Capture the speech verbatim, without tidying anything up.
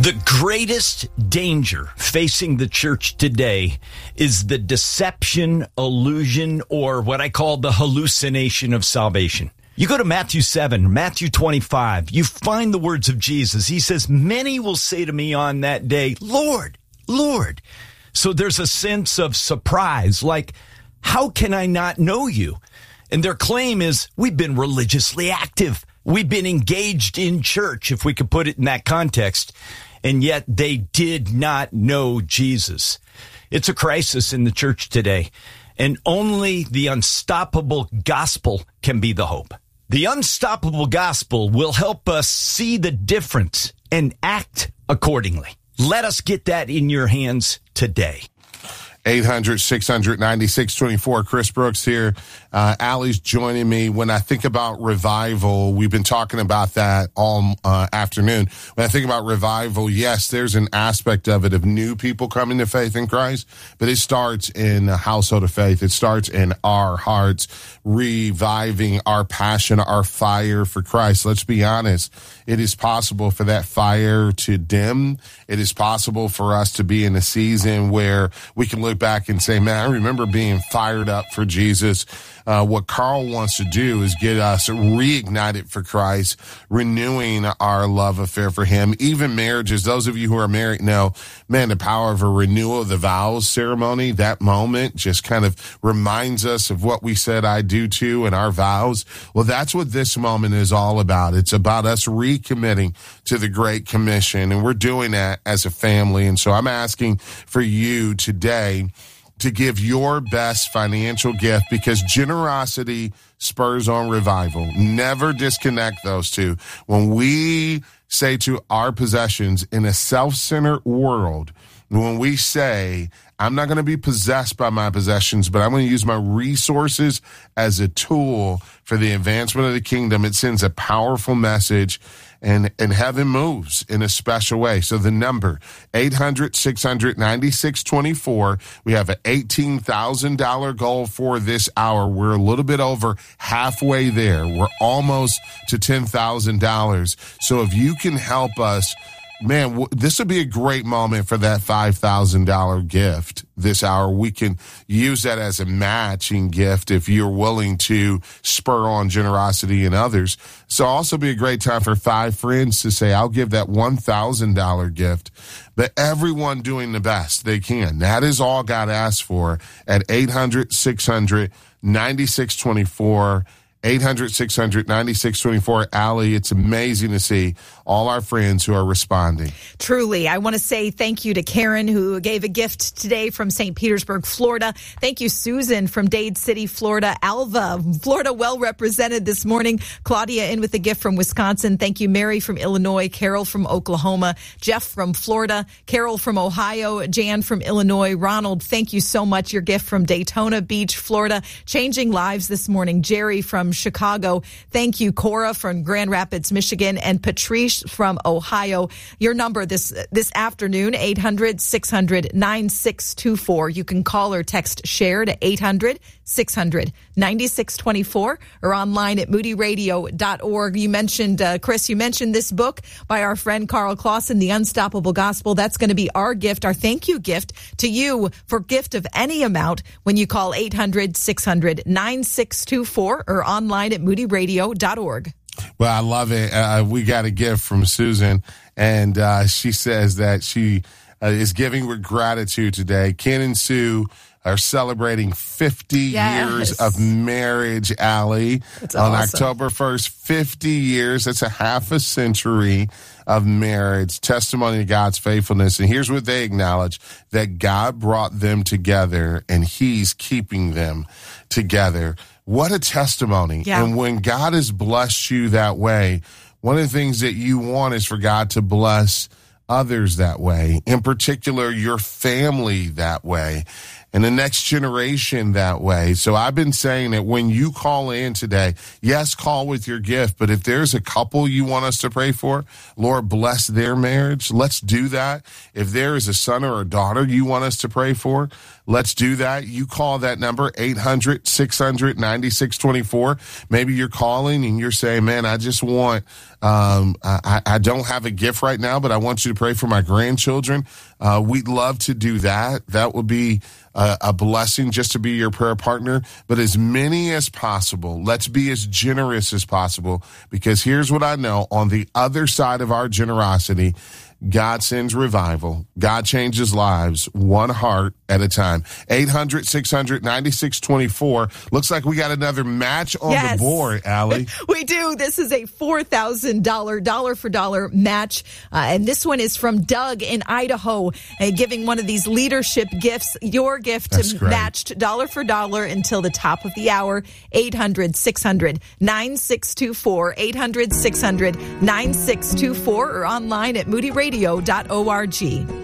The greatest danger facing the church today is the deception, illusion, or what I call the hallucination of salvation. You go to Matthew seven, Matthew twenty-five, you find the words of Jesus. He says, many will say to me on that day, Lord, Lord. So there's a sense of surprise, like, how can I not know you? And their claim is, we've been religiously active. We've been engaged in church, if we could put it in that context. And yet they did not know Jesus. It's a crisis in the church today. And only the unstoppable gospel can be the hope. The unstoppable gospel will help us see the difference and act accordingly. Let us get that in your hands today. eight hundred, six hundred, ninety-six twenty-four. Chris Brooks here. Uh, Allie's joining me. When I think about revival, we've been talking about that all uh, afternoon. When I think about revival, yes, there's an aspect of it of new people coming to faith in Christ, but it starts in a household of faith. It starts in our hearts, reviving our passion, our fire for Christ. Let's be honest. It is possible for that fire to dim. It is possible for us to be in a season where we can look back and say, man, I remember being fired up for Jesus. Uh, what Carl wants to do is get us reignited for Christ, renewing our love affair for him. Even marriages, those of you who are married know, man, the power of a renewal of the vows ceremony, that moment just kind of reminds us of what we said I do to in our vows. Well, that's what this moment is all about. It's about us recommitting to the Great Commission, and we're doing that as a family. And so I'm asking for you today to give your best financial gift, because generosity spurs on revival. Never disconnect those two. When we say to our possessions in a self-centered world, when we say, I'm not going to be possessed by my possessions, but I'm going to use my resources as a tool for the advancement of the kingdom, it sends a powerful message. And, and heaven moves in a special way. So the number, eight hundred, six hundred, ninety-six twenty-four. We have an eighteen thousand dollars goal for this hour. We're a little bit over halfway there. We're almost to ten thousand dollars. So if you can help us, man, w- this would be a great moment for that five thousand dollars gift this hour. We can use that as a matching gift if you're willing to spur on generosity in others. So also be a great time for five friends to say, I'll give that one thousand dollars gift. But everyone doing the best they can. That is all God asks for at eight hundred, six hundred, ninety-six twenty-four. eight hundred, six hundred, ninety-six twenty-four. Allie, it's amazing to see all our friends who are responding. Truly. I want to say thank you to Karen, who gave a gift today from Saint Petersburg, Florida. Thank you, Susan from Dade City, Florida. Alva, Florida, well represented this morning. Claudia in with a gift from Wisconsin. Thank you, Mary from Illinois. Carol from Oklahoma. Jeff from Florida. Carol from Ohio. Jan from Illinois. Ronald, thank you so much. Your gift from Daytona Beach, Florida. Changing lives this morning. Jerry from Chicago. Thank you, Cora from Grand Rapids, Michigan, and Patrice from Ohio. Your number this this afternoon, eight hundred, six hundred, ninety-six twenty-four. You can call or text SHARE to eight hundred, six hundred, ninety-six twenty-four or online at moody radio dot org. You mentioned, uh, Chris, you mentioned this book by our friend Carl Clausen, The Unstoppable Gospel. That's going to be our gift, our thank you gift to you for gift of any amount when you call eight hundred, six hundred, ninety-six twenty-four or online at moody radio dot org. Well, I love it. Uh, we got a gift from Susan, and uh, she says that she uh, is giving with gratitude today. Ken and Sue are celebrating fifty yes. years of marriage, Allie. That's on awesome. October first, fifty years. That's a half a century of marriage, testimony to God's faithfulness. And here's what they acknowledge, that God brought them together and he's keeping them together. What a testimony. Yeah. And when God has blessed you that way, one of the things that you want is for God to bless others that way, in particular, your family that way. and the next generation that way. So I've been saying that when you call in today, yes, call with your gift, but if there's a couple you want us to pray for, Lord, bless their marriage. Let's do that. If there is a son or a daughter you want us to pray for, let's do that. You call that number, eight hundred, six hundred, ninety-six twenty-four. Maybe you're calling and you're saying, man, I just want, um, I, I don't have a gift right now, but I want you to pray for my grandchildren. Uh, we'd love to do that. That would be a, a blessing just to be your prayer partner. But as many as possible, let's be as generous as possible, because here's what I know. On the other side of our generosity, God sends revival. God changes lives one heart at a time. eight hundred, six hundred, ninety-six twenty-four. Looks like we got another match on yes. the board, Allie. We do. This is a four thousand dollars dollar for dollar match. Uh, and this one is from Doug in Idaho, uh, giving one of these leadership gifts. Your gift That's great. Matched dollar for dollar until the top of the hour. eight hundred, six hundred, nine six two four. eight hundred, six hundred, nine six two four or online at moody radio dot org.